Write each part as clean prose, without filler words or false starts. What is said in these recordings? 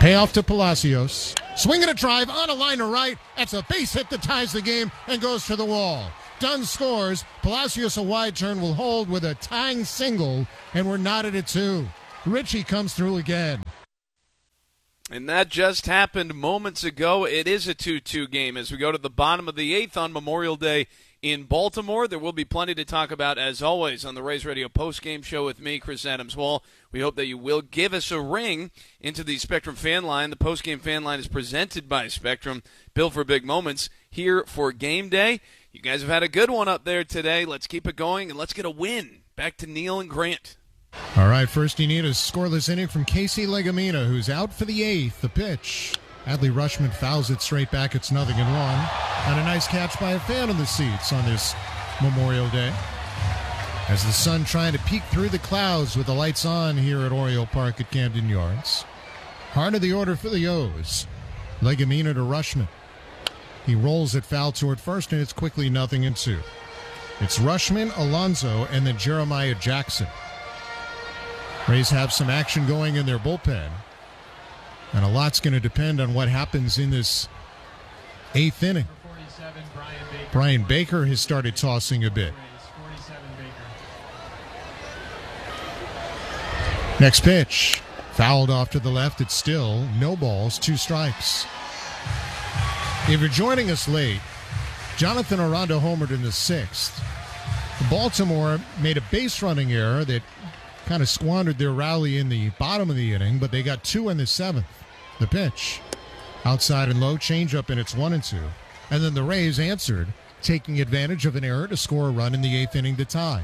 Payoff to Palacios. Swing and a drive on a line to right. That's a base hit that ties the game and goes to the wall. Dunn scores. Palacios a wide turn will hold with a tying single, and we're knotted at 2. Ritchie comes through again. And that just happened moments ago. It is a 2-2 game as we go to the bottom of the 8th on Memorial Day in Baltimore. There will be plenty to talk about, as always, on the Rays Radio postgame show with me, Chris Adams-Wall. We hope that you will give us a ring into the Spectrum fan line. The postgame fan line is presented by Spectrum, built for big moments, here for game day. You guys have had a good one up there today. Let's keep it going, and let's get a win. Back to Neil and Grant. All right, first you need a scoreless inning from Casey Legumina, who's out for the 8th. The pitch. Adley Rutschman fouls it straight back. It's 0-1. And a nice catch by a fan in the seats on this Memorial Day. As the sun trying to peek through the clouds with the lights on here at Oriole Park at Camden Yards. Heart of the order for the O's. Legumina to Rutschman. He rolls it foul toward first, and it's quickly 0-2. It's Rutschman, Alonso, and then Jeremiah Jackson. Rays have some action going in their bullpen. And a lot's going to depend on what happens in this 8th inning. Brian Baker has started tossing a bit. Next pitch. Fouled off to the left. It's still no balls, 2 strikes. If you're joining us late, Jonathan Aranda homered in the 6th. Baltimore made a base running error that kind of squandered their rally in the bottom of the inning, but they got 2 in the 7th. The pitch. Outside and low, changeup, and it's 1-2. And then the Rays answered, taking advantage of an error to score a run in the 8th inning to tie.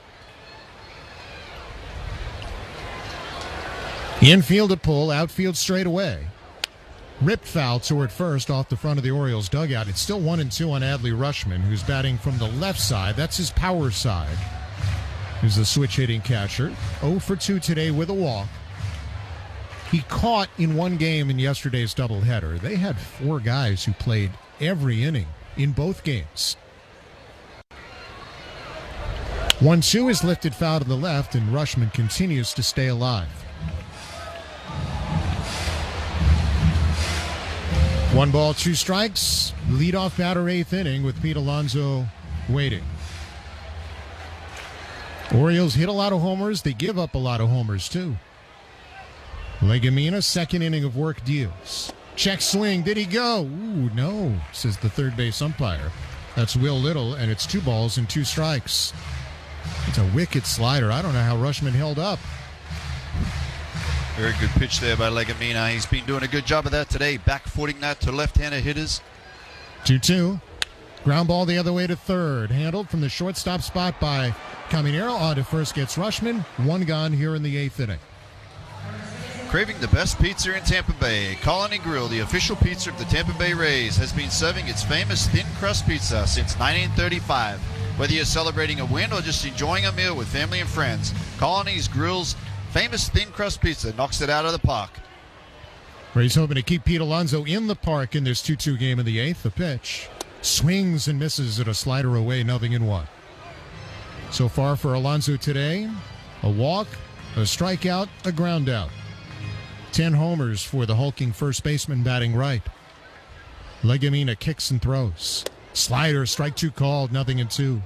Infield to pull, outfield straight away. Ripped foul toward first off the front of the Orioles dugout. It's still 1-2 on Adley Rutschman, who's batting from the left side. That's his power side. He's the switch-hitting catcher. 0 for 2 today with a walk. He caught in one game in yesterday's doubleheader. They had 4 guys who played every inning in both games. 1-2 is lifted foul to the left, and Rutschman continues to stay alive. 1 ball, 2 strikes. Leadoff batter 8th inning with Pete Alonso waiting. Orioles hit a lot of homers. They give up a lot of homers, too. Legumina, 2nd inning of work deals. Check swing. Did he go? Ooh, no, says the third base umpire. That's Will Little, and it's 2 balls and 2 strikes. It's a wicked slider. I don't know how Rutschman held up. Very good pitch there by Legumina. He's been doing a good job of that today, back-footing that to left-handed hitters. 2-2. Ground ball the other way to third. Handled from the shortstop spot by Caminero. On to first gets Rutschman. 1 gone here in the 8th inning. Craving the best pizza in Tampa Bay, Colony Grill, the official pizza of the Tampa Bay Rays, has been serving its famous thin crust pizza since 1935. Whether you're celebrating a win or just enjoying a meal with family and friends, Colony's Grill's famous thin crust pizza knocks it out of the park. Rays hoping to keep Pete Alonso in the park in this 2-2 game in the 8th. The pitch. Swings and misses at a slider away, 0-1. So far for Alonso today, a walk, a strikeout, a ground out. 10 homers for the hulking first baseman batting right. Legumina kicks and throws. Slider, strike 2 called, 0-2.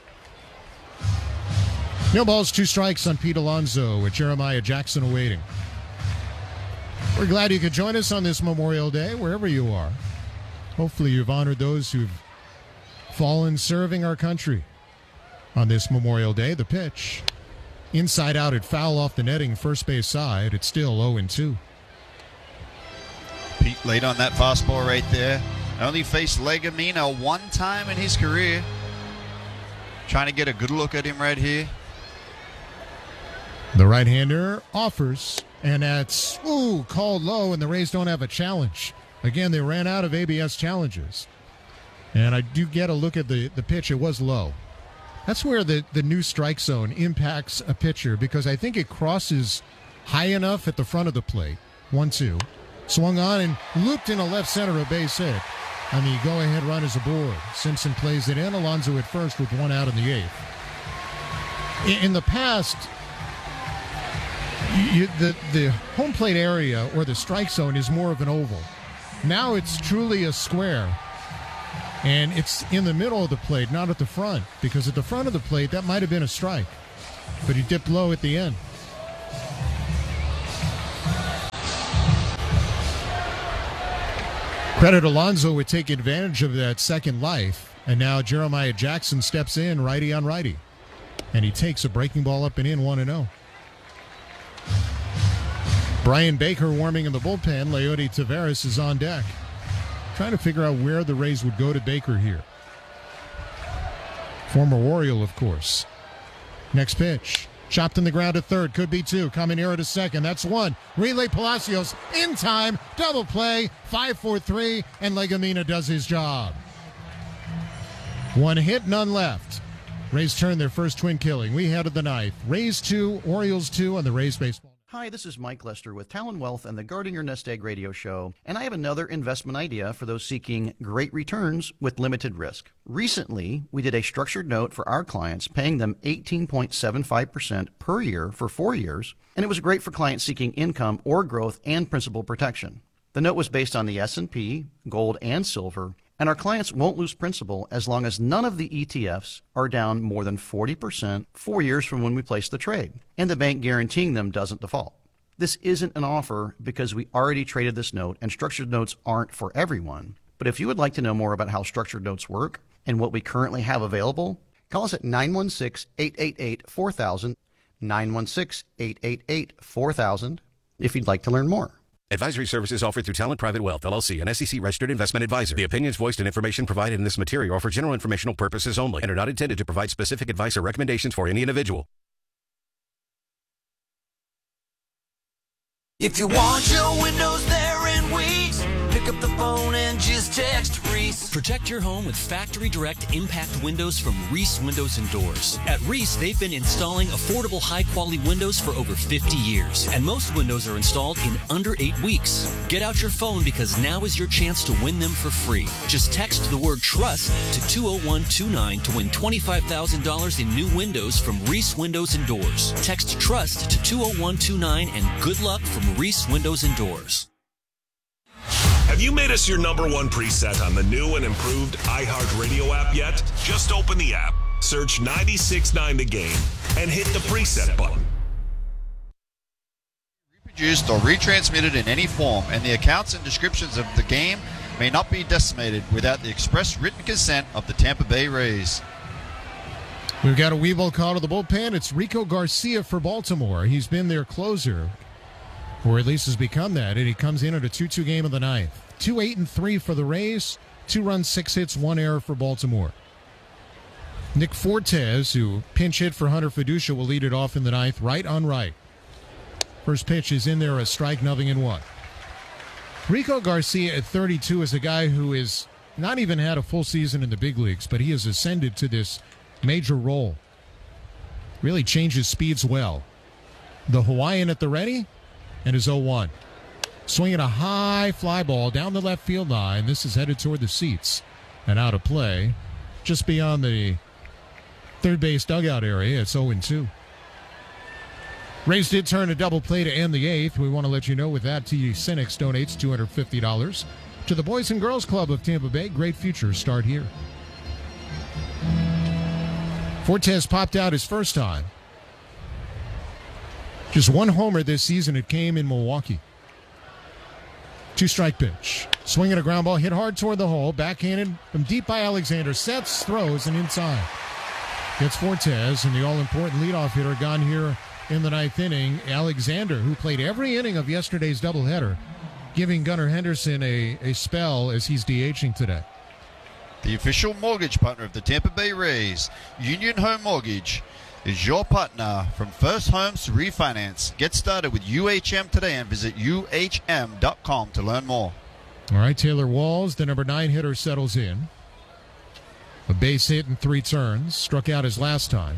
No balls, 2 strikes on Pete Alonso with Jeremiah Jackson awaiting. We're glad you could join us on this Memorial Day, wherever you are. Hopefully you've honored those who've fallen serving our country. On this Memorial Day, the pitch. Inside out, it foul off the netting, first base side. It's still 0-2. Pete late on that fastball right there. Only faced Legumina 1 time in his career. Trying to get a good look at him right here. The right-hander offers, and that's called low, and the Rays don't have a challenge. Again, they ran out of ABS challenges. And I do get a look at the pitch. It was low. That's where the new strike zone impacts a pitcher, because I think it crosses high enough at the front of the plate. 1-2. Swung on and looped into left center, a base hit. And the go-ahead run is aboard. Simpson plays it in. Alonso at first with 1 out in the 8th. In the past, The home plate area or the strike zone is more of an oval. Now it's truly a square. And it's in the middle of the plate, not at the front. Because at the front of the plate, that might have been a strike. But he dipped low at the end. Credit Alonso would take advantage of that second life. And now Jeremiah Jackson steps in, righty on righty. And he takes a breaking ball up and in, 1-0. Brian Baker warming in the bullpen. Leody Taveras is on deck. Trying to figure out where the Rays would go to Baker here. Former Oriole, of course. Next pitch. Chopped in the ground at third. Could be two. Coming here at a second. That's one. Relay Palacios in time. Double play. 5-4-3. And Legumina does his job. One hit, none left. Rays turn their first twin killing. We head to the ninth. Rays 2, Orioles 2 on the Rays Baseball. Hi, this is Mike Lester with Talon Wealth and the Guarding Your Nest Egg radio show, and I have another investment idea for those seeking great returns with limited risk. Recently, we did a structured note for our clients, paying them 18.75% per year for 4 years, and it was great for clients seeking income or growth and principal protection. The note was based on the S&P, gold, and silver, and our clients won't lose principal as long as none of the ETFs are down more than 40% 4 years from when we placed the trade, and the bank guaranteeing them doesn't default. This isn't an offer because we already traded this note, and structured notes aren't for everyone. But if you would like to know more about how structured notes work and what we currently have available, call us at 916-888-4000, 916-888-4000 if you'd like to learn more. Advisory services offered through Talent Private Wealth, LLC, an SEC-registered investment advisor. The opinions voiced and information provided in this material are for general informational purposes only and are not intended to provide specific advice or recommendations for any individual. If you want your windows there in weeks, pick up the phone and just text Reese. Protect your home with Factory Direct Impact Windows from Reese Windows and Doors. At Reese, they've been installing affordable, high-quality windows for over 50 years, and most windows are installed in under 8 weeks. Get out your phone because now is your chance to win them for free. Just text the word TRUST to 20129 to win $25,000 in new windows from Reese Windows and Doors. Text TRUST to 20129 and good luck from Reese Windows and Doors. Have you made us your number one preset on the new and improved iHeartRadio app yet? Just open the app, search 96.9 The Game, and hit the preset button. Reproduced or retransmitted in any form, and the accounts and descriptions of the game may not be decimated without the express written consent of the Tampa Bay Rays. We've got a Weevil call to the bullpen. It's Rico Garcia for Baltimore. He's been their closer, or at least has become that, and he comes in at a 2-2 game of the ninth. 2-8-3 for the Rays, 2 runs, 6 hits, 1 error for Baltimore. Nick Fortes, who pinch hit for Hunter Fiducia, will lead it off in the ninth, right on right. First pitch is in there, a strike, 0-1. Rico Garcia at 32 is a guy who has not even had a full season in the big leagues, but he has ascended to this major role. Really changes speeds well. The Hawaiian at the ready, and his 0-1. Swinging a high fly ball down the left field line. This is headed toward the seats and out of play. Just beyond the third base dugout area, it's 0-2. Rays did turn a double play to end the eighth. We want to let you know with that, TD Cynics donates $250 to the Boys and Girls Club of Tampa Bay. Great futures start here. Fortes popped out his first time. Just one homer this season. It came in Milwaukee. 2-strike pitch. Swinging a ground ball, hit hard toward the hole. Backhanded from deep by Alexander. Sets, throws, and inside. Gets Fortes, and the all-important leadoff hitter gone here in the ninth inning. Alexander, who played every inning of yesterday's doubleheader, giving Gunnar Henderson a spell as he's DHing today. The official mortgage partner of the Tampa Bay Rays, Union Home Mortgage, is your partner from first homes to refinance. Get started with UHM today and visit UHM.com to learn more. All right, Taylor Walls, the number 9 hitter, settles in. A base hit in 3 turns. Struck out his last time.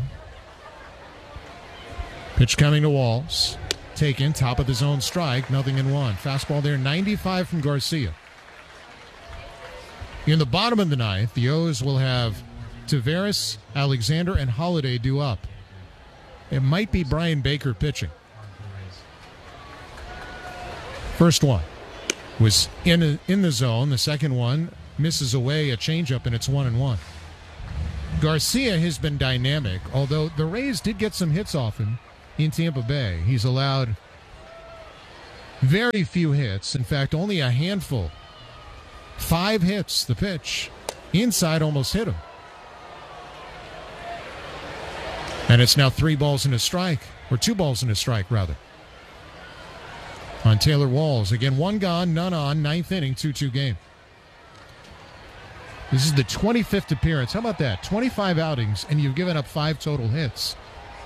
Pitch coming to Walls. Taken, top of the zone strike, 0-1. Fastball there, 95 from Garcia. In the bottom of the ninth, the O's will have Taveras, Alexander, and Holiday due up. It might be Brian Baker pitching. First one was in the zone. The second one misses away a changeup, and it's 1-1. Garcia has been dynamic, although the Rays did get some hits off him in Tampa Bay. He's allowed very few hits. In fact, only a handful. 5 hits. The pitch inside almost hit him. And it's now 3 balls and a strike, or 2 balls and a strike, rather, on Taylor Walls. Again, 1 gone, none on, 9th inning, 2-2 game. This is the 25th appearance. How about that? 25 outings, and you've given up 5 total hits.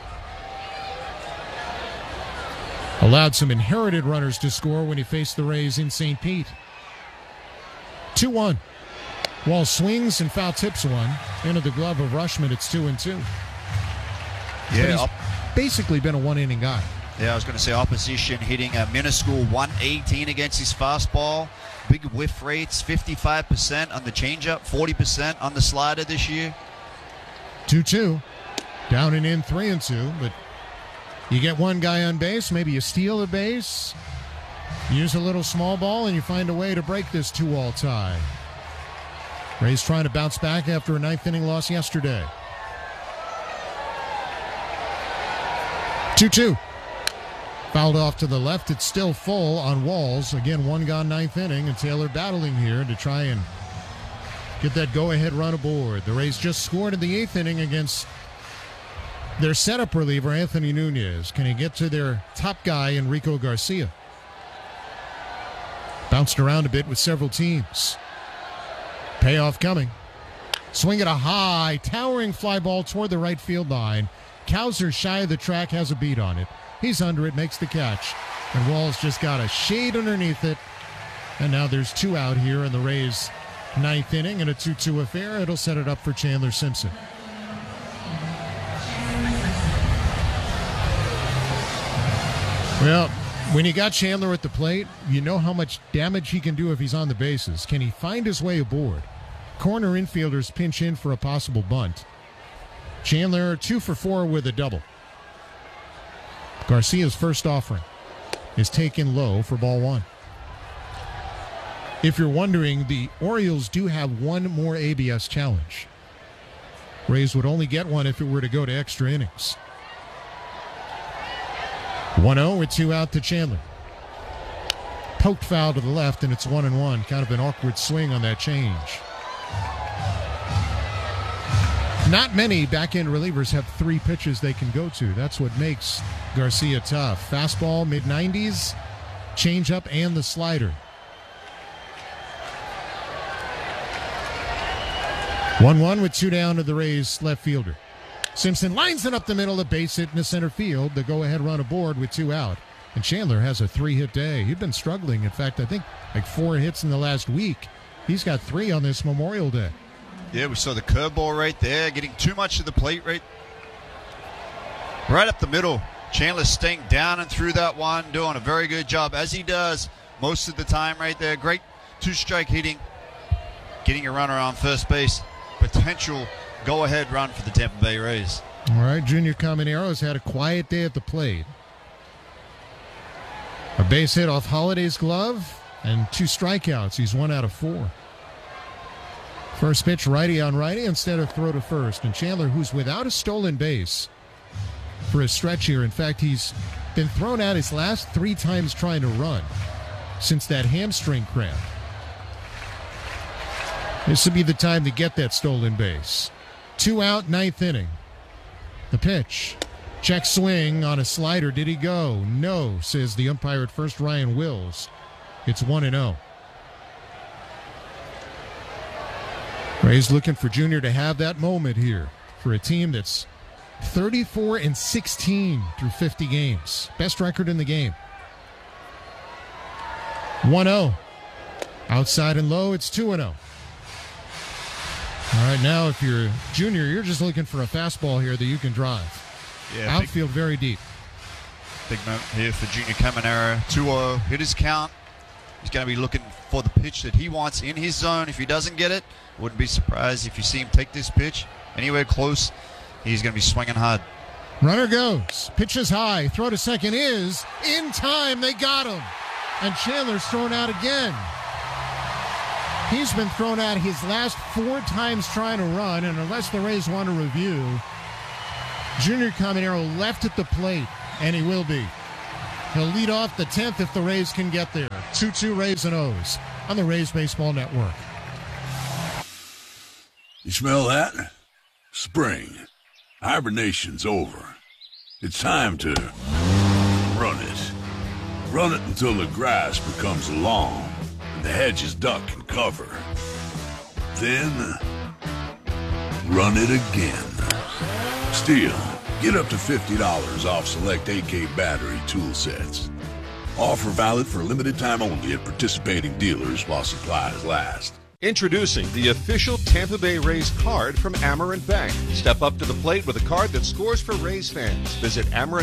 Allowed some inherited runners to score when he faced the Rays in St. Pete. 2-1. Walls swings and foul tips one into the glove of Rushman. It's 2-2. Yeah, he's basically been a 1-inning guy. Yeah, I was going to say opposition hitting a minuscule 118 against his fastball. Big whiff rates, 55% on the changeup, 40% on the slider this year. 2-2. Down and in, 3-2. But you get one guy on base, maybe you steal a base, use a little small ball, and you find a way to break this 2-all tie. Rays trying to bounce back after a 9th inning loss yesterday. 2-2. Fouled off to the left. It's still full on Walls. Again, 1 gone, 9th inning, and Taylor battling here to try and get that go-ahead run aboard. The Rays just scored in the 8th inning against their setup reliever, Anthony Nunez. Can he get to their top guy, Enrico Garcia? Bounced around a bit with several teams. Payoff coming. Swing at a high, towering fly ball toward the right field line. Cowser shy of the track, has a beat on it. He's under it, makes the catch. And Walls just got a shade underneath it. And now there's 2 out here in the Rays' 9th inning and a 2-2 affair. It'll set it up for Chandler Simpson. Well, when you got Chandler at the plate, you know how much damage he can do if he's on the bases. Can he find his way aboard? Corner infielders pinch in for a possible bunt. Chandler 2 for 4 with a double. Garcia's first offering is taken low for ball 1. If you're wondering, the Orioles do have 1 more ABS challenge. Rays would only get 1 if it were to go to extra innings. 1-0 with 2 out to Chandler. Poked foul to the left, and it's 1-1. Kind of an awkward swing on that change. Not many back-end relievers have 3 pitches they can go to. That's what makes Garcia tough. Fastball, mid-90s, changeup, and the slider. 1-1 with 2 down to the Rays left fielder. Simpson lines it up the middle, a base hit in the center field. The go-ahead run aboard with 2 out. And Chandler has a 3-hit day. He'd been struggling. In fact, I think like 4 hits in the last week. He's got 3 on this Memorial Day. Yeah, we saw the curveball right there, getting too much of the plate right up the middle. Chandler staying down and through that one, doing a very good job, as he does most of the time right there. Great 2-strike hitting, getting a runner on first base. Potential go-ahead run for the Tampa Bay Rays. All right, Junior Caminero had a quiet day at the plate. A base hit off Holiday's glove and 2 strikeouts. He's 1 out of 4. First pitch, righty on righty instead of throw to first. And Chandler, who's without a stolen base for a stretch here. In fact, he's been thrown out his last 3 times trying to run since that hamstring cramp. This would be the time to get that stolen base. 2 out, 9th inning. The pitch. Check swing on a slider. Did he go? No, says the umpire at first, Ryan Wills. It's 1-0. Rays looking for Junior to have that moment here for a team that's 34-16 through 50 games. Best record in the game. 1-0. Outside and low, it's 2-0. All right, now if you're Junior, you're just looking for a fastball here that you can drive. Yeah, outfield very deep. Big moment here for Junior Caminero. 2-0, hit his count. He's going to be looking for the pitch that he wants in his zone. If he doesn't get it, wouldn't be surprised if you see him take this pitch anywhere close. He's going to be swinging hard. Runner goes. Pitch is high. Throw to second is in time. They got him. and Chandler's thrown out again. He's been thrown out his last 4 times trying to run, and unless the Rays want to review, Junior Caminero left at the plate, and he will be. He'll lead off the 10th if the Rays can get there. 2-2 Rays and O's on the Rays Baseball Network. You smell that? Spring. Hibernation's over. It's time to run it. Run it until the grass becomes long and the hedges duck and cover. Then, run it again. Steel, get up to $50 off select AK battery tool sets. Offer valid for a limited time only at participating dealers while supplies last. Introducing the official Tampa Bay Rays card from Amerant Bank. Step up to the plate with a card that scores for Rays fans. Visit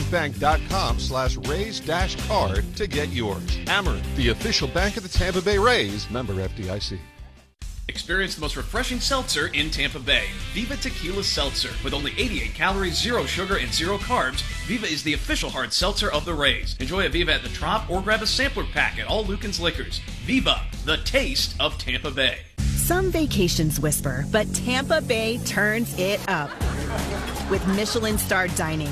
amerantbank.com/Rays-card to get yours. Amerant, the official bank of the Tampa Bay Rays. Member FDIC. Experience the most refreshing seltzer in Tampa Bay. Viva Tequila Seltzer. With only 88 calories, 0 sugar, and 0 carbs, Viva is the official hard seltzer of the Rays. Enjoy a Viva at the Trop or grab a sampler pack at all Lucan's Liquors. Viva, the taste of Tampa Bay. Some vacations whisper, but Tampa Bay turns it up. With Michelin-starred dining,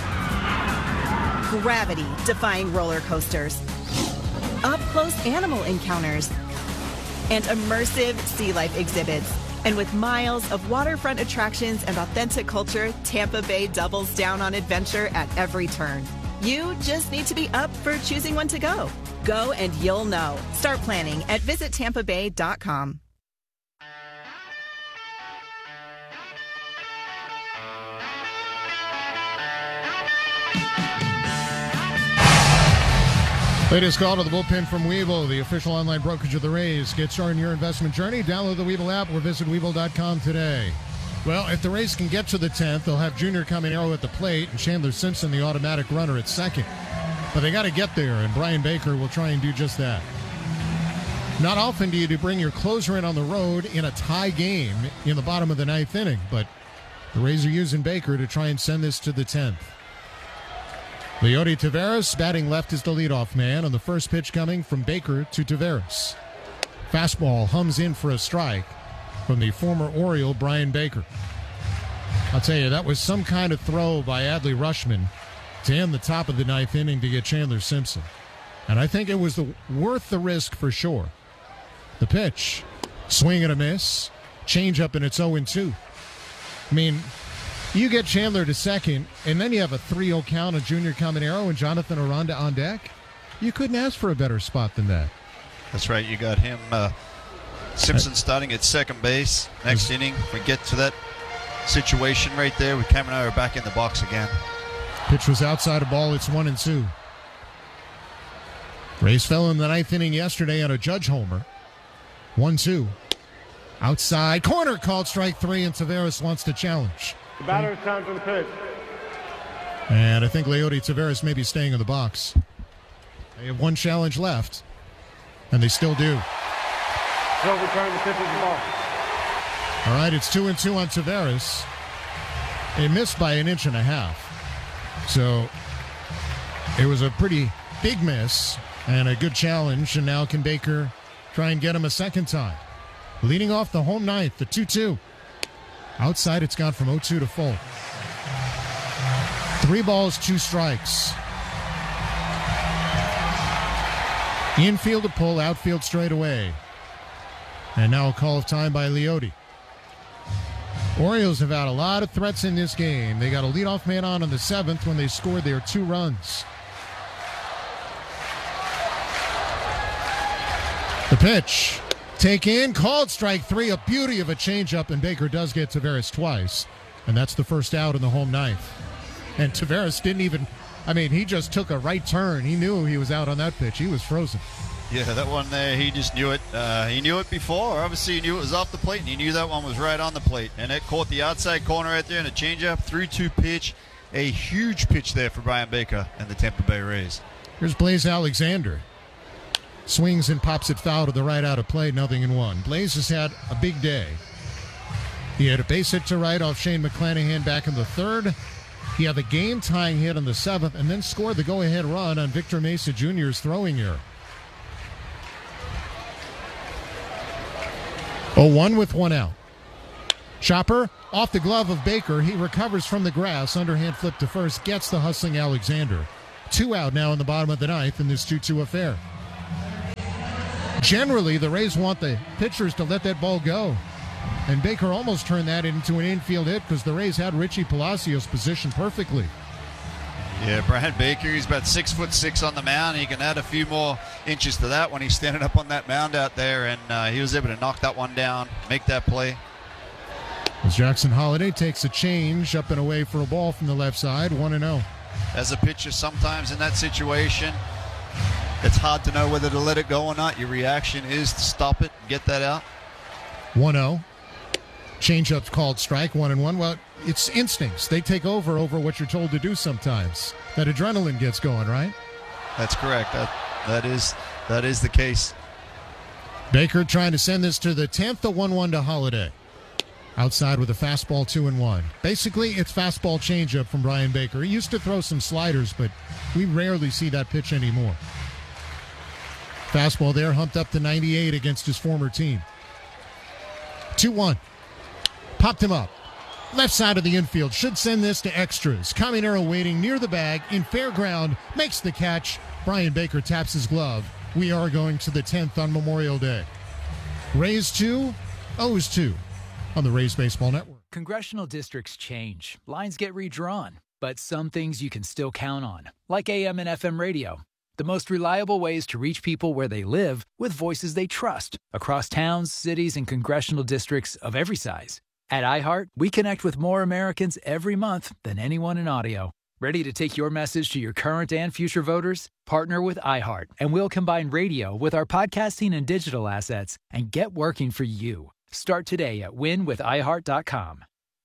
gravity-defying roller coasters, up-close animal encounters, and immersive sea life exhibits. And with miles of waterfront attractions and authentic culture, Tampa Bay doubles down on adventure at every turn. You just need to be up for choosing when to go. Go and you'll know. Start planning at visitTampaBay.com. Latest call to the bullpen from Webull, the official online brokerage of the Rays. Get started in your investment journey. Download the Webull app or visit Webull.com today. Well, if the Rays can get to the 10th, they'll have Junior Caminero at the plate and Chandler Simpson, the automatic runner, at second. But they got to get there, and Brian Baker will try and do just that. Not often do you bring your closer in on the road in a tie game in the bottom of the 9th inning, but the Rays are using Baker to try and send this to the 10th. Leody Taveras batting left is the leadoff man on the first pitch coming from Baker to Taveras. Fastball hums in for a strike from the former Oriole Brian Baker. I'll tell you, that was some kind of throw by Adley Rutschman to end the top of the 9th inning to get Chandler Simpson. And I think it was worth the risk for sure. The pitch, swing and a miss, change up, and it's 0-2. I mean, you get Chandler to second, and then you have a 3-0 count of Junior Caminero and Jonathan Aranda on deck. You couldn't ask for a better spot than that. That's right. You got him, Simpson starting at second base. Next inning, we get to that situation right there with Caminero back in the box again. Pitch was outside a ball. It's 1-2. Rays fell in the 9th inning yesterday on a Judge homer. 1-2. Outside. Corner called strike 3, and Taveras wants to challenge. The batter's time for the pitch. And I think Leody Taveras may be staying in the box. They have one challenge left, and they still do. So return the pitch is the ball. All right, it's 2-2 on Taveras. He missed by 1.5 inches. So it was a pretty big miss and a good challenge, and now can Baker try and get him a second time? Leading off the home 9th, the 2-2. Outside, it's gone from 0-2 to full. 3 balls, 2 strikes. Infield to pull, outfield straight away. And now a call of time by Leody. Orioles have had a lot of threats in this game. They got a leadoff man on the 7th when they scored their 2 runs. The pitch. Take in, called strike 3, a beauty of a changeup, and Baker does get Taveras twice. And that's the first out in the home 9th. And Taveras didn't even, he just took a right turn. He knew he was out on that pitch. He was frozen. Yeah, that one there, he just knew it. He knew it before. Obviously, he knew it was off the plate, and he knew that one was right on the plate. And it caught the outside corner right there in a changeup, 3-2 pitch. A huge pitch there for Brian Baker and the Tampa Bay Rays. Here's Blaze Alexander. Swings and pops it foul to the right out of play, 0-1. Blaze has had a big day. He had a base hit to right off Shane McClanahan back in the 3rd. He had the game-tying hit on the 7th and then scored the go-ahead run on Victor Mesa Jr.'s throwing error. 0-1 with one out. Chopper off the glove of Baker. He recovers from the grass. Underhand flip to first. Gets the hustling Alexander. 2 out now in the bottom of the ninth in this 2-2 affair. Generally, the Rays want the pitchers to let that ball go. And Baker almost turned that into an infield hit because the Rays had Richie Palacios positioned perfectly. Yeah, Brad Baker, he's about 6'6" on the mound. He can add a few more inches to that when he's standing up on that mound out there, and he was able to knock that one down, make that play. As Jackson Holiday takes a change up and away for a ball from the left side, 1-0. As a pitcher, sometimes in that situation, it's hard to know whether to let it go or not. Your reaction is to stop it and get that out. 1-0. Changeup's called strike, 1-1. Well, it's instincts. They take over what you're told to do sometimes. That adrenaline gets going, right? That's correct. That is the case. Baker trying to send this to the 10th, the 1-1 to Holiday. Outside with a fastball, 2-1. Basically, it's fastball changeup from Brian Baker. He used to throw some sliders, but we rarely see that pitch anymore. Fastball there, humped up to 98 against his former team. 2-1. Popped him up. Left side of the infield. Should send this to extras. Caminero waiting near the bag in fair ground. Makes the catch. Brian Baker taps his glove. We are going to the 10th on Memorial Day. Rays 2, O's 2 on the Rays Baseball Network. Congressional districts change. Lines get redrawn. But some things you can still count on, like AM and FM radio. The most reliable ways to reach people where they live with voices they trust across towns, cities, and congressional districts of every size. At iHeart, we connect with more Americans every month than anyone in audio. Ready to take your message to your current and future voters? Partner with iHeart, and we'll combine radio with our podcasting and digital assets and get working for you. Start today at winwithiheart.com.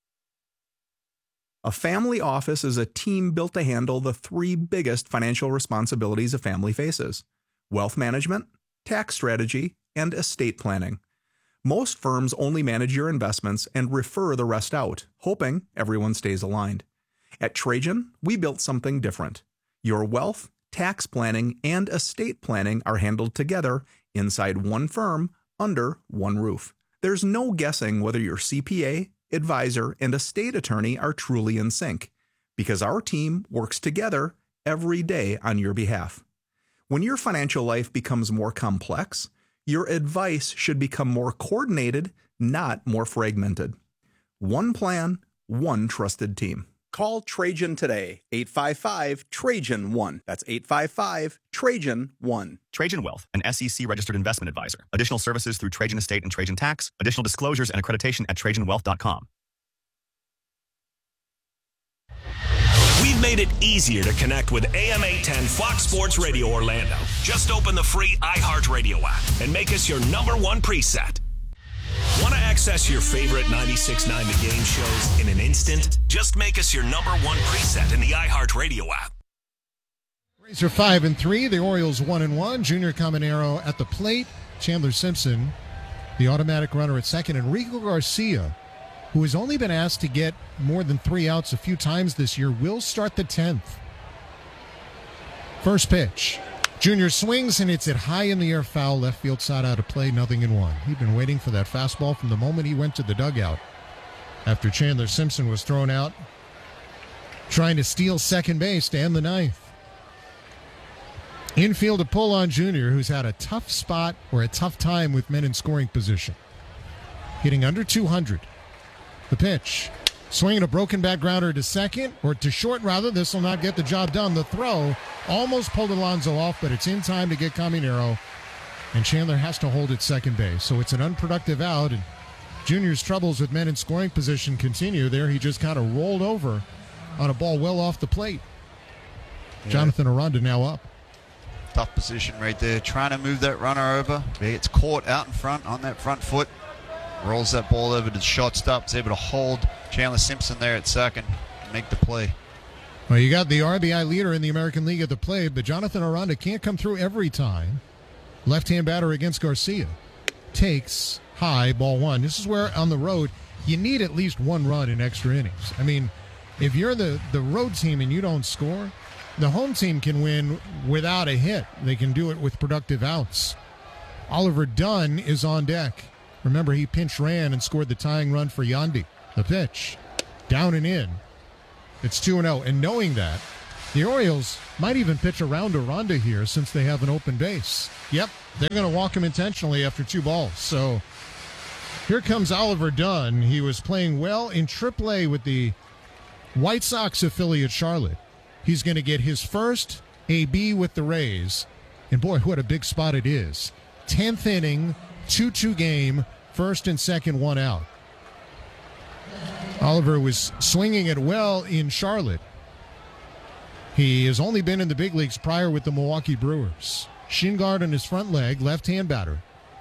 A family office is a team built to handle the 3 biggest financial responsibilities a family faces: wealth management, tax strategy, and estate planning. Most firms only manage your investments and refer the rest out, hoping everyone stays aligned. At Trajan, we built something different. Your wealth, tax planning, and estate planning are handled together inside one firm under one roof. There's no guessing whether your CPA, advisor, and estate attorney are truly in sync, because our team works together every day on your behalf. When your financial life becomes more complex, your advice should become more coordinated, not more fragmented. One plan, one trusted team. Call Trajan today, 855-TRAJAN-1. That's 855-TRAJAN-1. Trajan Wealth, an SEC-registered investment advisor. Additional services through Trajan Estate and Trajan Tax. Additional disclosures and accreditation at TrajanWealth.com. We've made it easier to connect with AM 810 Fox Sports Radio Orlando. Just open the free iHeartRadio app and make us your #1 preset. Want to access your favorite 96.9 The Game shows in an instant? Just make us your #1 preset in the iHeartRadio app. Rays are 5-3. The Orioles 1-1. Junior Caminero at the plate. Chandler Simpson, the automatic runner at second. Enrico Garcia, who has only been asked to get more than 3 outs a few times this year, will start the 10th. First pitch. Junior swings, and it's at high in the air foul, left field side out of play, 0-1. He'd been waiting for that fastball from the moment he went to the dugout after Chandler Simpson was thrown out, trying to steal second base to end the ninth. Infield a pull on Junior, who's had a tough spot or a tough time with men in scoring position. Hitting under 200. The pitch. Swinging a broken bat grounder to second, or to short rather. This will not get the job done. The throw almost pulled Alonso off, but it's in time to get Caminero. And Chandler has to hold at second base. So it's an unproductive out, and Junior's troubles with men in scoring position continue. There he just kind of rolled over on a ball well off the plate. Yeah. Jonathan Aranda now up. Tough position right there. Trying to move that runner over. It's caught out in front on that front foot. Rolls that ball over to the shortstop. Is able to hold Chandler Simpson there at second and make the play. Well, you got the RBI leader in the American League at the plate, but Jonathan Aranda can't come through every time. Left-hand batter against Garcia. Takes high, ball 1. This is where, on the road, you need at least 1 run in extra innings. I mean, if you're the road team and you don't score, the home team can win without a hit. They can do it with productive outs. Oliver Dunn is on deck. Remember, he pinch ran and scored the tying run for Yandy. The pitch, down and in. It's 2-0. And knowing that, the Orioles might even pitch around Aranda here since they have an open base. Yep, they're going to walk him intentionally after 2 balls. So here comes Oliver Dunn. He was playing well in AAA with the White Sox affiliate Charlotte. He's going to get his first AB with the Rays. And boy, what a big spot it is. 10th inning, 2-2 game, first and second, 1 out. Oliver was swinging it well in Charlotte. He has only been in the big leagues prior with the Milwaukee Brewers. Shin guard on his front leg, left-hand batter.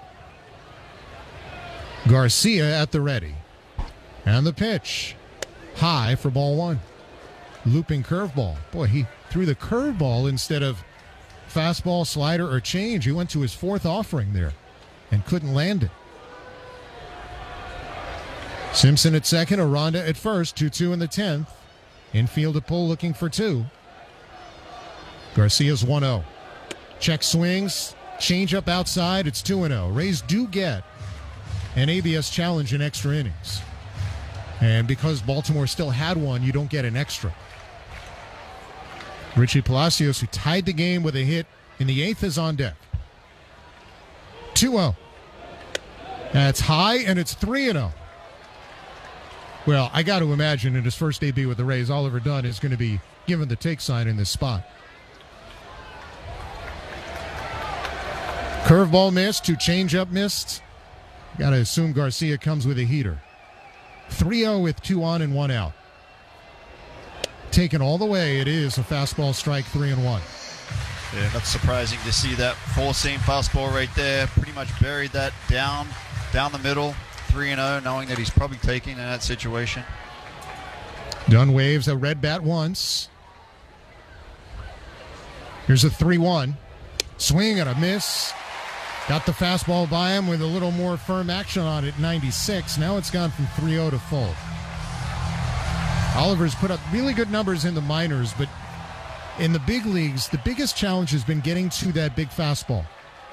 Garcia at the ready. And the pitch. High for ball 1. Looping curveball. Boy, he threw the curveball instead of fastball, slider, or change. He went to his 4th offering there and couldn't land it. Simpson at second, Aranda at first, 2-2 in the 10th. Infield to pull, looking for 2. Garcia's 1-0. Check swings, change up outside, it's 2-0. Rays do get an ABS challenge in extra innings. And because Baltimore still had one, you don't get an extra. Richie Palacios, who tied the game with a hit in the 8th, is on deck. 2-0. That's high, and it's 3-0. Well, I got to imagine in his first AB with the Rays, Oliver Dunn is going to be given the take sign in this spot. Curveball missed, 2 changeup missed. Got to assume Garcia comes with a heater. 3-0 with 2 on and 1 out. Taken all the way, it is a fastball strike, 3-1. Yeah, not surprising to see that four-seam fastball right there. Pretty much buried that down the middle, 3-0, knowing that he's probably taking in that situation. Dunn waves a red bat once. Here's a 3-1. Swing and a miss. Got the fastball by him with a little more firm action on it, 96. Now it's gone from 3-0 to full. Oliver's put up really good numbers in the minors, but in the big leagues, the biggest challenge has been getting to that big fastball.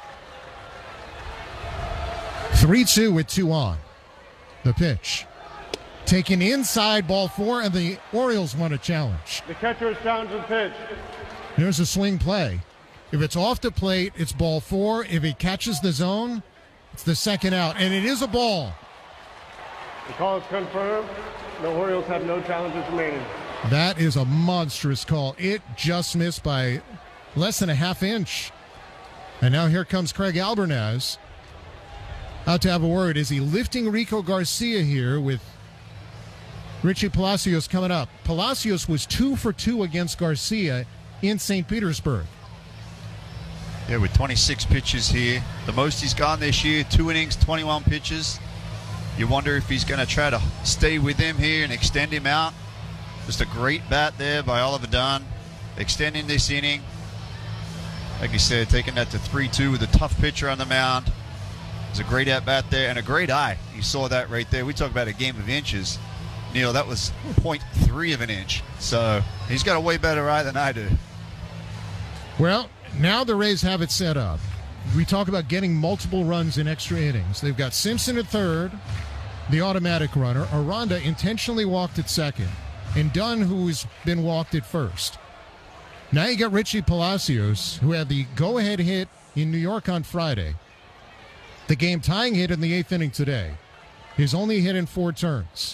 3-2 with 2 on. The pitch. Taken inside, ball 4, and the Orioles want a challenge. The catcher is down to the pitch. There's a swing play. If it's off the plate, it's ball 4. If he catches the zone, it's the second out, and it is a ball. The call is confirmed. The Orioles have no challenges remaining. That is a monstrous call. It just missed by less than a half inch. And now here comes Craig Albernaz out to have a word. Is he lifting Rico Garcia here with Richie Palacios coming up? Palacios was 2 for 2 against Garcia in St. Petersburg. Yeah, with 26 pitches here. The most he's gone this year, 2 innings, 21 pitches. You wonder if he's going to try to stay with him here and extend him out. Just a great bat there by Oliver Dunn, extending this inning. Like you said, taking that to 3-2 with a tough pitcher on the mound. It's a great at-bat there and a great eye. You saw that right there. We talk about a game of inches. Neil, that was 0.3 of an inch. So he's got a way better eye than I do. Well, now the Rays have it set up. We talk about getting multiple runs in extra innings. They've got Simpson at third, the automatic runner. Aranda intentionally walked at second, and Dunn, who's been walked at first. Now you got Richie Palacios, who had the go-ahead hit in New York on Friday. The game-tying hit in the 8th inning today. His only hit in 4 turns.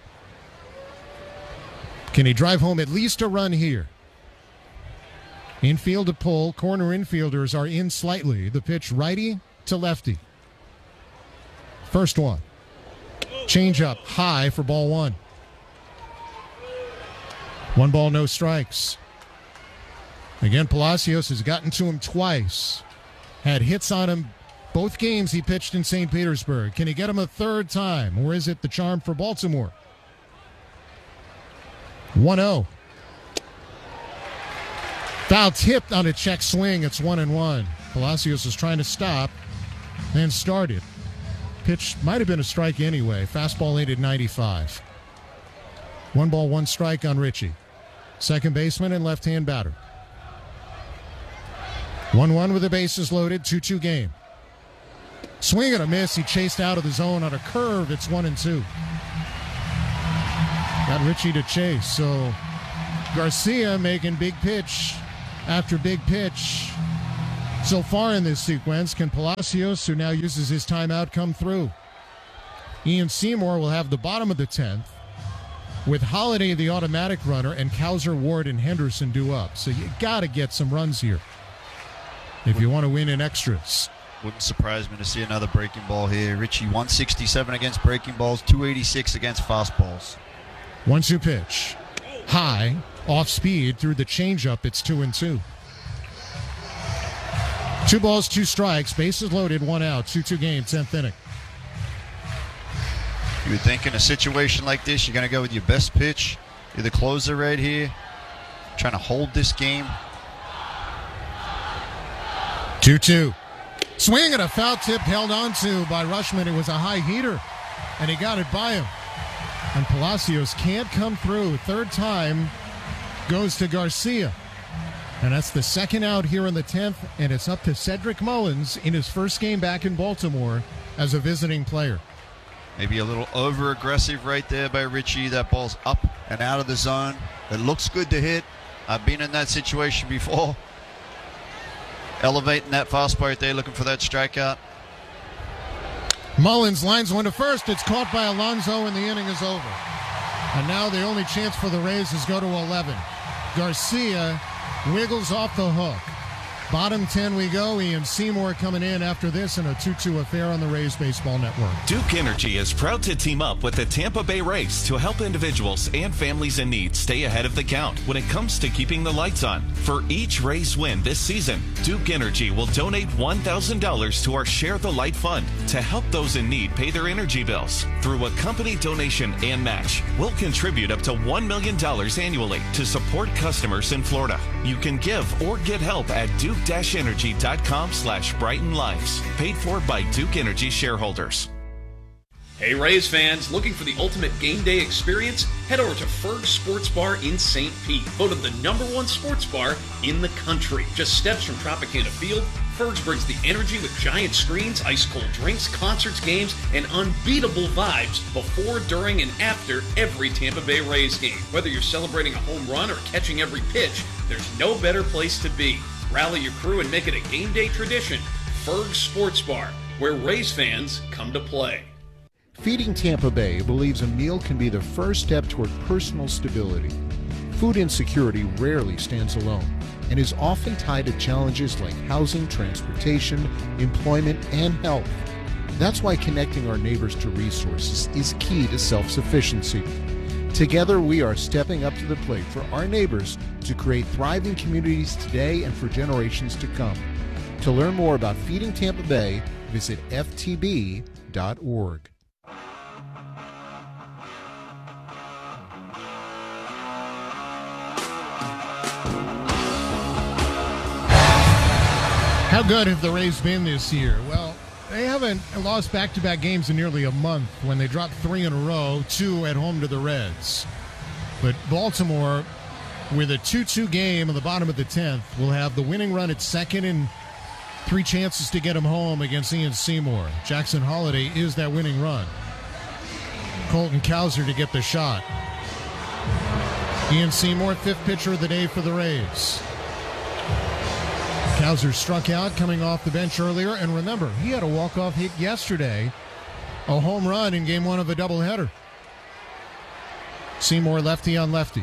Can he drive home at least a run here? Infield to pull. Corner infielders are in slightly. The pitch righty to lefty. First one. Change up high for ball 1. 1 ball, no strikes. Again, Palacios has gotten to him twice. Had hits on him both games he pitched in St. Petersburg. Can he get him a third time, or is it the charm for Baltimore? 1-0. Foul tipped on a check swing. It's 1-1. Palacios is trying to stop, then started. Pitch might have been a strike anyway. Fastball aimed at 95. 1 ball, 1 strike on Richie. Second baseman and left-hand batter. 1-1 with the bases loaded. 2-2 game. Swing and a miss. He chased out of the zone on a curve. It's 1-2. Got Richie to chase. So Garcia making big pitch after big pitch. So far in this sequence, can Palacios, who now uses his timeout, come through? Ian Seymour will have the bottom of the 10th with Holiday, the automatic runner, and Cowser, Ward, and Henderson due up. So you got to get some runs here if you want to win in extras. Wouldn't surprise me to see another breaking ball here. Richie, 167 against breaking balls, 286 against fastballs. 1-2 pitch. High, off speed, through the changeup. It's 2-2. 2 balls, 2 strikes, bases loaded, 1 out, 2-2 game, 10th inning. You would think in a situation like this, you're going to go with your best pitch. You're the closer right here, trying to hold this game. 2-2. Swing and a foul tip held on to by Rushman. It was a high heater, and he got it by him. And Palacios can't come through. Third time goes to Garcia. And that's the second out here in the 10th, and it's up to Cedric Mullins in his first game back in Baltimore as a visiting player. Maybe a little over-aggressive right there by Richie. That ball's up and out of the zone. It looks good to hit. I've been in that situation before. Elevating that fastball right there, looking for that strikeout. Mullins lines one to first. It's caught by Alonso, and the inning is over. And now the only chance for the Rays is go to 11. Garcia wiggles off the hook. Bottom 10 we go. Ian Seymour coming in after this in a 2-2 affair on the Rays Baseball Network. Duke Energy is proud to team up with the Tampa Bay Rays to help individuals and families in need stay ahead of the count when it comes to keeping the lights on. For each Rays win this season, Duke Energy will donate $1,000 to our Share the Light Fund to help those in need pay their energy bills. Through a company donation and match, we'll contribute up to $1 million annually to support customers in Florida. You can give or get help at Duke-Energy.com/Brighten Lives. Paid for by Duke Energy shareholders. Hey Rays fans, looking for the ultimate game day experience? Head over to Ferg's Sports Bar in St. Pete, voted the #1 sports bar in the country. Just steps from Tropicana Field, Ferg's brings the energy with giant screens, ice-cold drinks, concerts, games, and unbeatable vibes before, during, and after every Tampa Bay Rays game. Whether you're celebrating a home run or catching every pitch, there's no better place to be. Rally your crew and make it a game day tradition. Ferg's Sports Bar, where Rays fans come to play. Feeding Tampa Bay believes a meal can be the first step toward personal stability. Food insecurity rarely stands alone and is often tied to challenges like housing, transportation, employment, and health. That's why connecting our neighbors to resources is key to self-sufficiency. Together, we are stepping up to the plate for our neighbors to create thriving communities today and for generations to come. To learn more about Feeding Tampa Bay, visit ftb.org. How good have the Rays been this year? Well, they haven't lost back-to-back games in nearly a month when they dropped 3 in a row, 2 at home to the Reds. But Baltimore, with a 2-2 game on the bottom of the 10th, will have the winning run at second and 3 chances to get him home against Ian Seymour. Jackson Holiday is that winning run. Colton Cowser to get the shot. Ian Seymour, 5th pitcher of the day for the Rays. Cowser struck out coming off the bench earlier, and remember, he had a walk-off hit yesterday, a home run in game 1 of a doubleheader. Seymour lefty on lefty.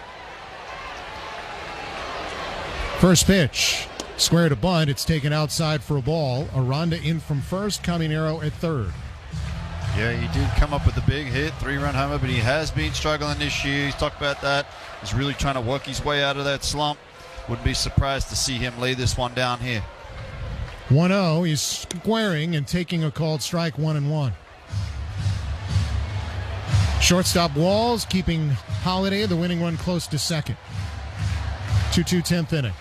First pitch, square to bunt. It's taken outside for a ball. Aranda in from first, Caminero at third. Yeah, he did come up with a big hit, 3-run homer, but he has been struggling this year. He's talked about that. He's really trying to work his way out of that slump. Wouldn't be surprised to see him lay this one down here. 1-0. He's squaring and taking a called strike, 1-1. Shortstop Walls keeping Holiday, the winning run, close to second. 2-2 10th inning.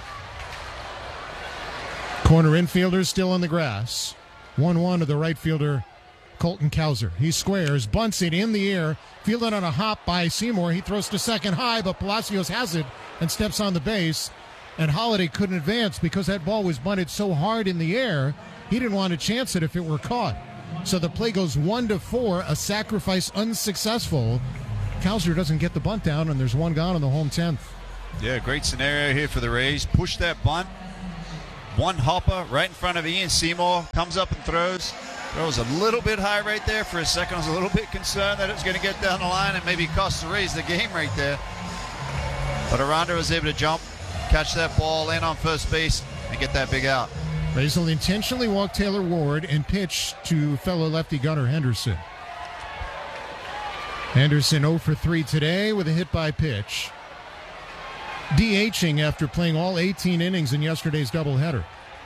Corner infielder still on the grass. 1-1 to the right fielder, Colton Cowser. He squares, bunts it in the air, fielded on a hop by Seymour. He throws to second high, but Palacios has it and steps on the base. And Holiday couldn't advance because that ball was bunted so hard in the air He didn't want to chance it if it were caught. So the play goes 1-4, a sacrifice unsuccessful. Cowser doesn't get the bunt down, and there's one gone on the home 10th. Yeah, great scenario here for the Rays. Push that bunt. One hopper right in front of Ian Seymour. Comes up and throws. Throws a little bit high right there. For a second, I was a little bit concerned that it was going to get down the line and maybe cost the Rays the game right there. But Aranda was able to jump, catch that ball, land on first base, and get that big out. Rays will intentionally walk Taylor Ward and pitch to fellow lefty Gunnar Henderson. Henderson 0 for 3 today with a hit by pitch. DHing after playing all 18 innings in yesterday's doubleheader.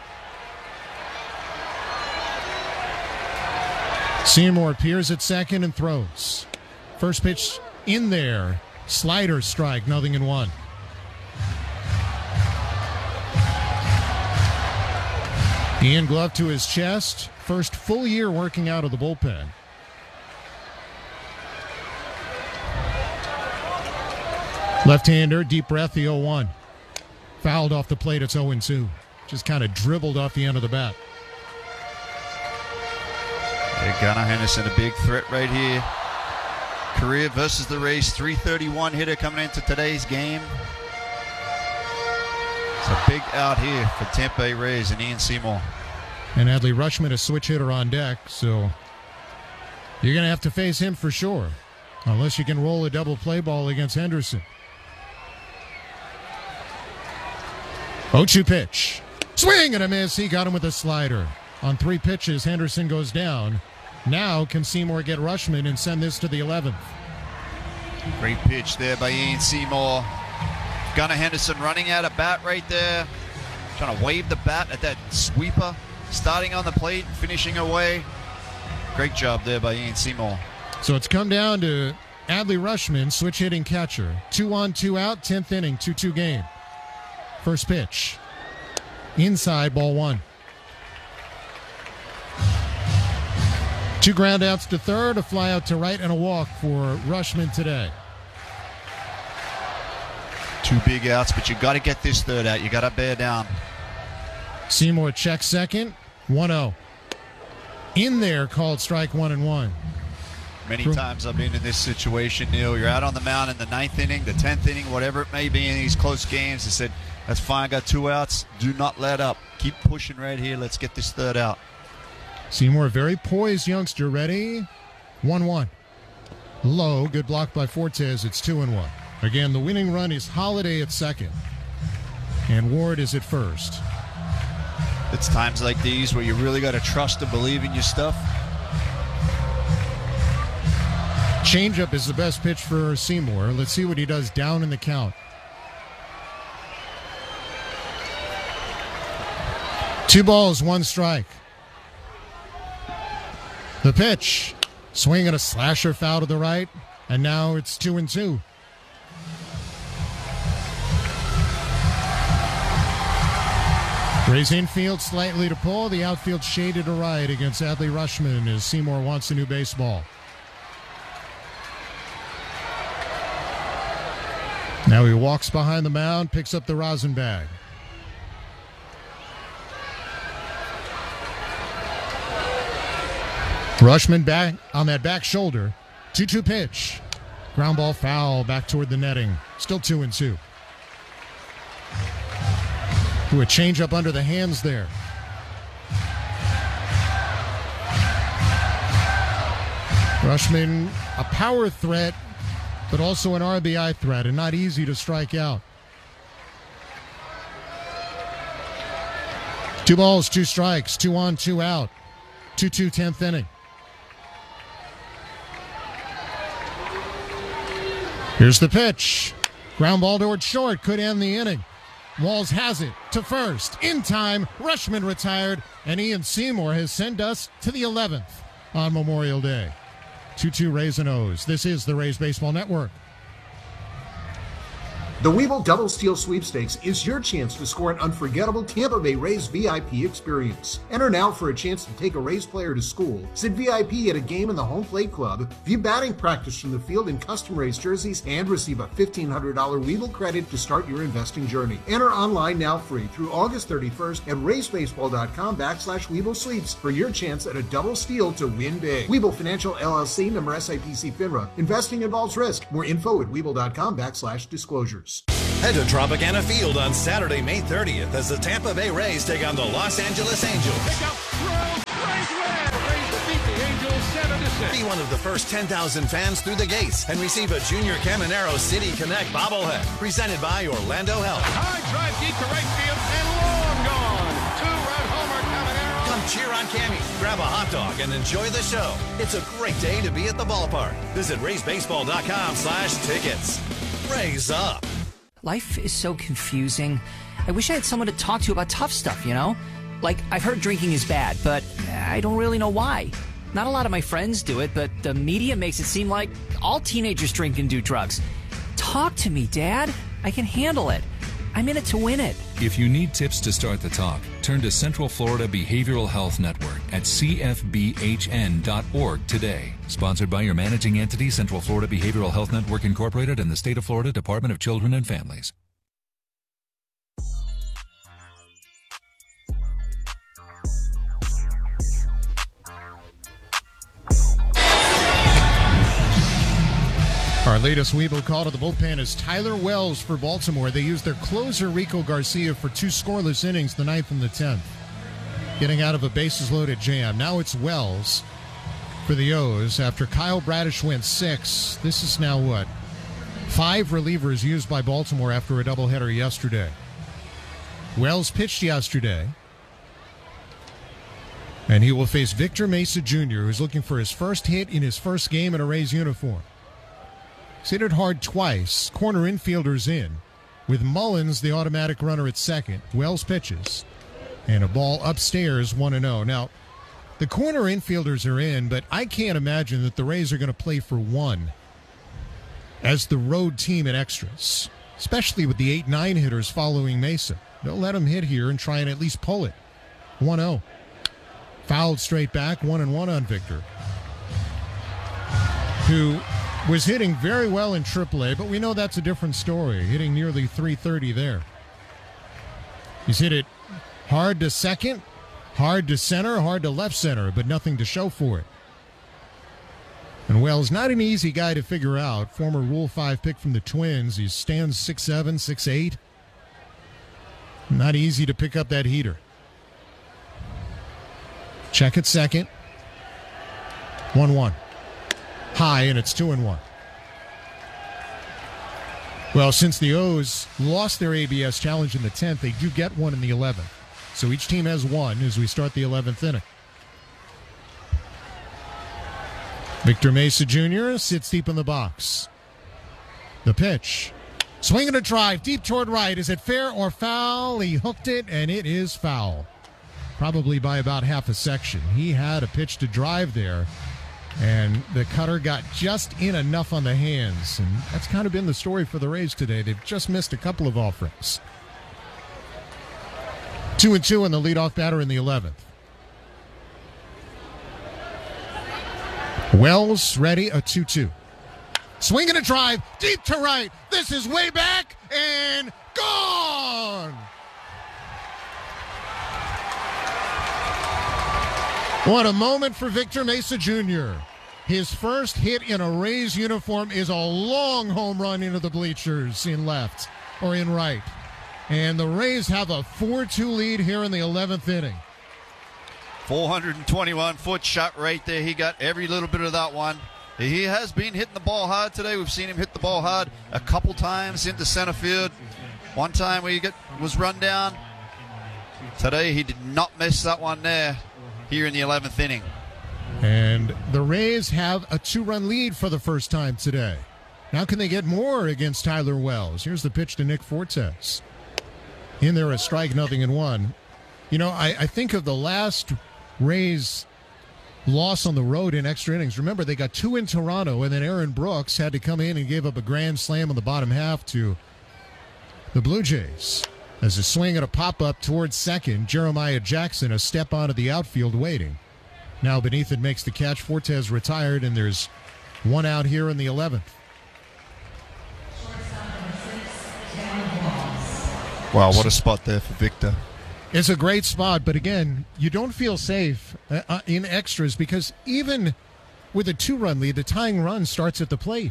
Seymour appears at second and throws. First pitch in there. Slider strike, 0-1. Ian Glove to his chest. First full year working out of the bullpen. Left-hander, deep breath, the 0-1. Fouled off the plate, it's 0-2. Just kind of dribbled off the end of the bat. Gunnar Henderson, a big threat right here. Career versus the Rays, 331 hitter coming into today's game. It's a big out here for Tampa Bay Rays and Ian Seymour. And Adley Rutschman, a switch hitter on deck, so you're going to have to face him for sure, unless you can roll a double play ball against Henderson. 0-2 pitch. Swing and a miss. He got him with a slider. On 3 pitches, Henderson goes down. Now can Seymour get Rutschman and send this to the 11th? Great pitch there by Ian Seymour. Gunnar Henderson running out of bat right there. Trying to wave the bat at that sweeper. Starting on the plate, finishing away. Great job there by Ian Seymour. So it's come down to Adley Rutschman, switch hitting catcher. 2 on, 2 out, 10th inning, 2-2 game. First pitch. Inside, ball 1. 2 ground outs to third, a fly out to right, and a walk for Rutschman today. 2 big outs, but you got to get this third out. You got to bear down. Seymour checks second, 1-0. In there, called strike 1-1. Many times I've been in this situation, Neil. You're out on the mound in the 9th inning, the 10th inning, whatever it may be in these close games. I said, that's fine, got 2 outs. Do not let up. Keep pushing right here. Let's get this third out. Seymour, very poised youngster. Ready? 1-1. Low, good block by Fortes. It's 2-1. Again, the winning run is Holiday at second. And Ward is at first. It's times like these where you really got to trust and believe in your stuff. Changeup is the best pitch for Seymour. Let's see what he does down in the count. 2 balls, 1 strike. The pitch. Swing and a slasher foul to the right. And now it's 2-2. Rays infield slightly to pull. The outfield shaded to right against Adley Rutschman as Seymour wants a new baseball. Now he walks behind the mound, picks up the rosin bag. Rutschman back on that back shoulder. 2-2 pitch. Ground ball foul back toward the netting. Still 2-2. Ooh, a changeup under the hands there. Rutschman, a power threat, but also an RBI threat, and not easy to strike out. 2 balls, 2 strikes, 2 on, 2 out. 2-2, 10th inning. Here's the pitch. Ground ball toward short, could end the inning. Walls has it to first. In time, Rutschman retired, and Ian Seymour has sent us to the 11th on Memorial Day. 2-2 Rays and O's. This is the Rays Baseball Network. The Webull Double Steal Sweepstakes is your chance to score an unforgettable Tampa Bay Rays VIP experience. Enter now for a chance to take a Rays player to school, sit VIP at a game in the home plate club, view batting practice from the field in custom Rays jerseys, and receive a $1,500 Webull credit to start your investing journey. Enter online now free through August 31st at raysbaseball.com/Webull Sweeps for your chance at a double steal to win big. Webull Financial LLC, member SIPC FINRA. Investing involves risk. More info at Webull.com/disclosures. Head to Tropicana Field on Saturday, May 30th as the Tampa Bay Rays take on the Los Angeles Angels. Pick up, throw, Rays win! Rays defeat the Angels 7-6. Be one of the first 10,000 fans through the gates and receive a Junior Caminero City Connect bobblehead presented by Orlando Health. High drive deep to right field and long gone. Two-run homer, Caminero. Come cheer on Cammy, grab a hot dog, and enjoy the show. It's a great day to be at the ballpark. Visit raysbaseball.com/tickets. Raise up. Life is so confusing. I wish I had someone to talk to about tough stuff, you know? Like, I've heard drinking is bad, but I don't really know why. Not a lot of my friends do it, but the media makes it seem like all teenagers drink and do drugs. Talk to me, Dad. I can handle it. I'm in it to win it. If you need tips to start the talk, turn to Central Florida Behavioral Health Network at cfbhn.org today. Sponsored by your managing entity, Central Florida Behavioral Health Network Incorporated, and the State of Florida Department of Children and Families. Our latest Webull call to the bullpen is Tyler Wells for Baltimore. They used their closer, Rico Garcia, for 2 scoreless innings, the 9th and the 10th. Getting out of a bases-loaded jam. Now it's Wells for the O's. After Kyle Bradish went 6, this is now what? 5 relievers used by Baltimore after a doubleheader yesterday. Wells pitched yesterday, and he will face Victor Mesa Jr., who's looking for his first hit in his first game in a Rays uniform. He's hit it hard twice. Corner infielders in. With Mullins, the automatic runner at second. Wells pitches. And a ball upstairs, 1-0. Now, the corner infielders are in, but I can't imagine that the Rays are going to play for 1 as the road team in extras, especially with the 8-9 hitters following Mesa. They'll let him hit here and try and at least pull it. 1-0. Fouled straight back, 1-1 on Victor, who was hitting very well in AAA, but we know that's a different story, hitting nearly .330 there. He's hit it hard to second, hard to center, hard to left center, but nothing to show for it. And Wells, not an easy guy to figure out. Former Rule 5 pick from the Twins. He stands 6'7", 6'8". Not easy to pick up that heater. Check at second. 1-1. High, and it's 2-1. Well, since the O's lost their ABS challenge in the 10th, they do get one in the 11th. So each team has one as we start the 11th inning. Victor Mesa Jr. sits deep in the box. The pitch. Swing and a drive deep toward right. Is it fair or foul? He hooked it, and it is foul. Probably by about half a section. He had a pitch to drive there, and the cutter got just in enough on the hands. And that's kind of been the story for the Rays today. They've just missed a couple of offerings. 2-2 on the leadoff batter in the 11th. Wells ready, a 2-2. Swing and a drive, deep to right. This is way back and gone. What a moment for Victor Mesa Jr. His first hit in a Rays uniform is a long home run into the bleachers in left or in right. And the Rays have a 4-2 lead here in the 11th inning. 421-foot shot right there. He got every little bit of that one. He has been hitting the ball hard today. We've seen him hit the ball hard a couple times into center field. One time where he was run down. Today he did not miss that one there here in the 11th inning. And the Rays have a 2-run lead for the first time today. Now can they get more against Tyler Wells? Here's the pitch to Nick Fortes. In there, a strike, 0-1. You know, I think of the last Rays loss on the road in extra innings. Remember, they got 2 in Toronto, and then Aaron Brooks had to come in and gave up a grand slam on the bottom half to the Blue Jays. As a swing and a pop-up towards second, Jeremiah Jackson a step onto the outfield waiting. Now beneath it makes the catch. Fortes retired, and there's one out here in the 11th. Wow, what a spot there for Victor. It's a great spot, but again, you don't feel safe in extras because even with a 2-run lead, the tying run starts at the plate.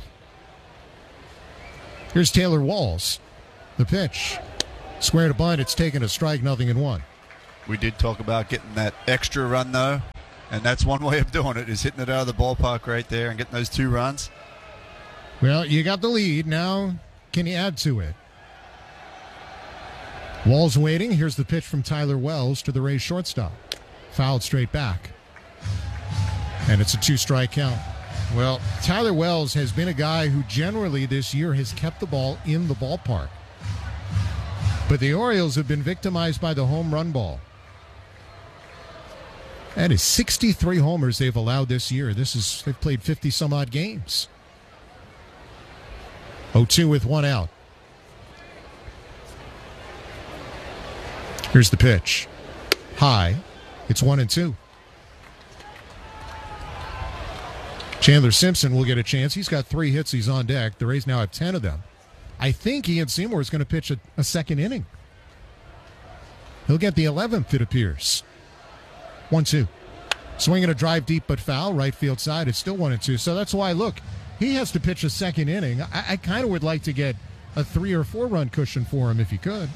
Here's Taylor Walls. The pitch. Square to bunt. It's taken a strike, 0-1. We did talk about getting that extra run, though, and that's one way of doing it, is hitting it out of the ballpark right there and getting those 2 runs. Well, you got the lead. Now, can you add to it? Walls waiting. Here's the pitch from Tyler Wells to the Rays shortstop. Fouled straight back. And it's a 2-strike count. Well, Tyler Wells has been a guy who generally this year has kept the ball in the ballpark. But the Orioles have been victimized by the home run ball. That is 63 homers they've allowed this year. They've played 50-some-odd games. 0-2 with 1 out. Here's the pitch. High. It's 1-2. Chandler Simpson will get a chance. He's got 3 hits. He's on deck. The Rays now have 10 of them. I think Ian Seymour is going to pitch a second inning. He'll get the 11th, it appears. 1-2. Swinging a drive deep but foul, right field side. It's still 1-2. So that's why, look, he has to pitch a second inning. I kind of would like to get a 3 or 4 run cushion for him if he could.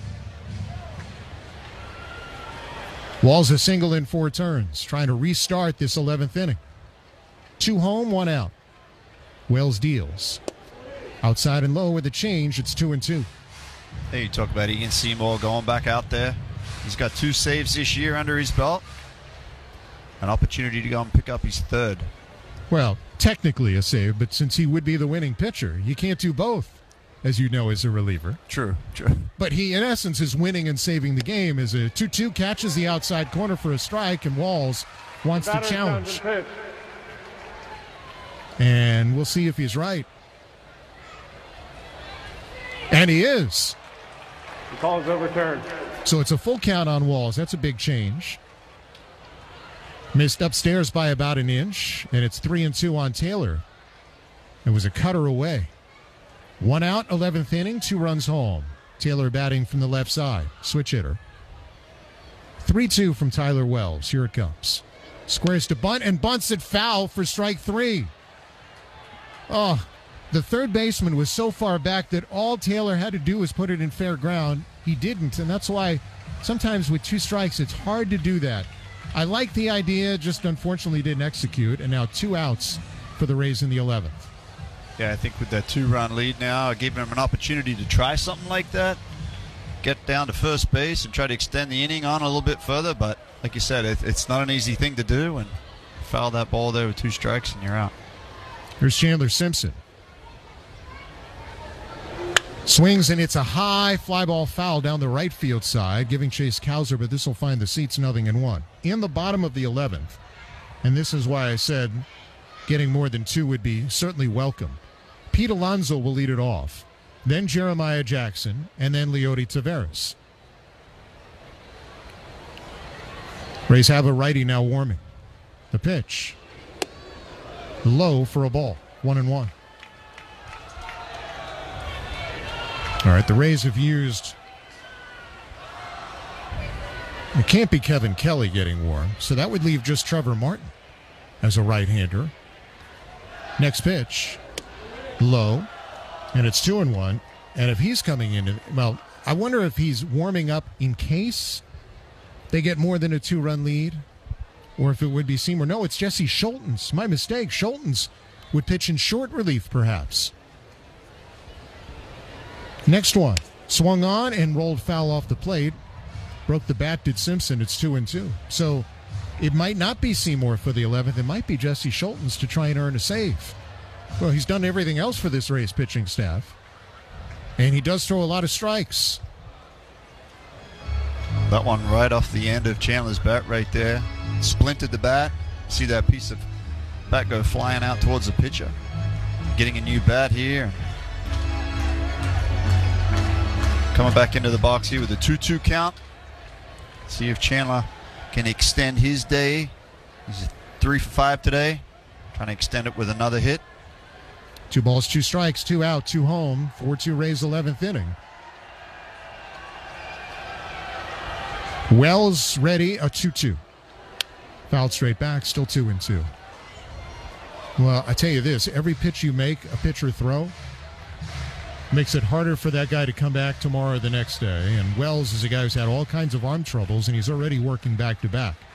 Walls a single in 4 turns, trying to restart this 11th inning. 2 home, 1 out. Wells deals. Outside and low with a change, it's 2-2. Hey, you talk about Ian Seymour going back out there. He's got 2 saves this year under his belt. An opportunity to go and pick up his 3rd. Well, technically a save, but since he would be the winning pitcher, you can't do both, as you know, as a reliever. True. But he, in essence, is winning and saving the game. As a 2-2 catches the outside corner for a strike, and Walls wants to challenge. And we'll see if he's right. And he is. The call is overturned. So it's a full count on Walls. That's a big change. Missed upstairs by about an inch, and it's 3-2 on Taylor. It was a cutter away. 1 out, 11th inning, 2 runs home. Taylor batting from the left side. Switch hitter. 3-2 from Tyler Wells. Here it comes. Squares to bunt and bunts it foul for strike 3. Oh, the third baseman was so far back that all Taylor had to do was put it in fair ground. He didn't, and that's why sometimes with 2 strikes, it's hard to do that. I like the idea, just unfortunately didn't execute, and now 2 outs for the Rays in the 11th. Yeah, I think with that 2-run lead now, giving him an opportunity to try something like that, get down to first base and try to extend the inning on a little bit further. But like you said, it's not an easy thing to do, and foul that ball there with 2 strikes and you're out. Here's Chandler Simpson. Swings, and it's a high fly ball foul down the right field side, giving Chase Cowser, but this will find the seats 0-1. In the bottom of the 11th, and this is why I said getting more than 2 would be certainly welcome. Pete Alonso will lead it off, then Jeremiah Jackson, and then Leody Taveras. Rays have a righty now warming. The pitch. Low for a ball. 1-1. All right, the Rays have used... It can't be Kevin Kelly getting warm, so that would leave just Trevor Martin as a right-hander. Next pitch. Low. And it's 2-1. And if he's coming in... Well, I wonder if he's warming up in case they get more than a 2-run lead, or if it would be Seymour. No, it's Jesse Schultens. My mistake. Schultens would pitch in short relief, perhaps. Next one. Swung on and rolled foul off the plate. Broke the bat, did Simpson. It's 2-2. So it might not be Seymour for the 11th. It might be Jesse Schultens to try and earn a save. Well, he's done everything else for this Rays pitching staff. And he does throw a lot of strikes. That one right off the end of Chandler's bat right there. Splintered the bat. See that piece of bat go flying out towards the pitcher. Getting a new bat here. Coming back into the box here with a 2-2 count. See if Chandler can extend his day. He's 3 for 5 today. Trying to extend it with another hit. 2 balls, 2 strikes, 2 out, 2 home. 4-2 Rays 11th inning. Wells ready, a 2-2. Fouled straight back, still 2-2. Well, I tell you this, every pitch you make a pitcher throw makes it harder for that guy to come back tomorrow or the next day. And Wells is a guy who's had all kinds of arm troubles, and he's already working back-to-back.